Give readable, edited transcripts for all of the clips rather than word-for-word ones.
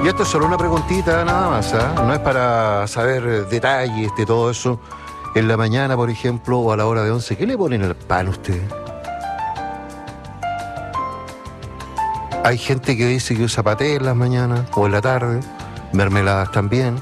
Y esto es solo una preguntita nada más, ¿ah? No es para saber detalles de todo eso. En la mañana, por ejemplo, o a la hora de 11, ¿qué le ponen al pan usted? Hay gente que dice que usa paté en las mañanas o en la tarde, mermeladas también,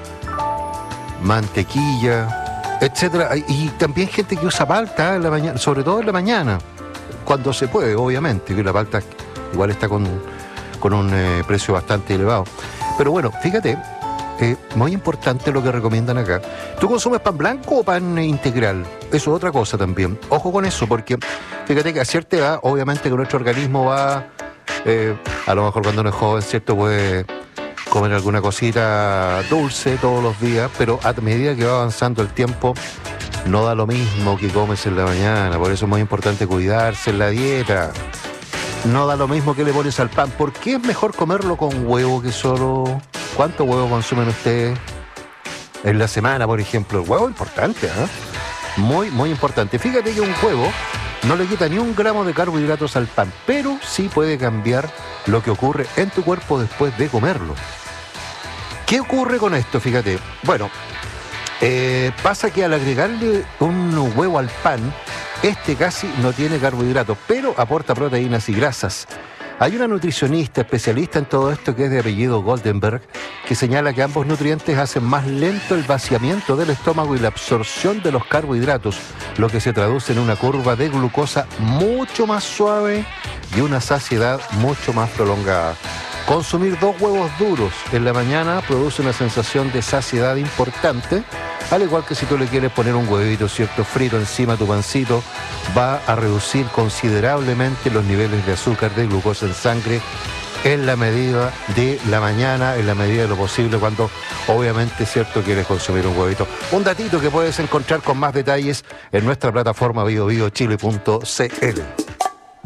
mantequilla, etcétera. Y también gente que usa palta en la mañana, sobre todo en la mañana, cuando se puede, obviamente, que la palta igual está con un precio bastante elevado. Pero bueno, fíjate, muy importante lo que recomiendan acá. ¿Tú consumes pan blanco o pan integral? Eso es otra cosa también. Ojo con eso, porque fíjate que a cierta edad, obviamente que nuestro organismo va, a lo mejor cuando uno es joven, ¿cierto? Puede comer alguna cosita dulce todos los días, pero a medida que va avanzando el tiempo, no da lo mismo que comes en la mañana. Por eso es muy importante cuidarse en la dieta. No da lo mismo que le pones al pan. ¿Por qué es mejor comerlo con huevo que solo? ¿Cuánto huevo consumen ustedes en la semana, por ejemplo? El huevo es importante, ¿eh? Muy, muy importante. Fíjate que un huevo no le quita ni un gramo de carbohidratos al pan, pero sí puede cambiar lo que ocurre en tu cuerpo después de comerlo. ¿Qué ocurre con esto? Fíjate. Bueno, pasa que al agregarle un huevo al pan, este casi no tiene carbohidratos, pero aporta proteínas y grasas. Hay una nutricionista especialista en todo esto que es de apellido Goldenberg, que señala que ambos nutrientes hacen más lento el vaciamiento del estómago y la absorción de los carbohidratos, lo que se traduce en una curva de glucosa mucho más suave y una saciedad mucho más prolongada. Consumir 2 huevos duros en la mañana produce una sensación de saciedad importante, al igual que si tú le quieres poner un huevito, ¿cierto?, frito encima de tu pancito, va a reducir considerablemente los niveles de azúcar, de glucosa en sangre, en la medida de la mañana, en la medida de lo posible, cuando obviamente, ¿cierto?, quieres consumir un huevito. Un datito que puedes encontrar con más detalles en nuestra plataforma biobiochile.cl.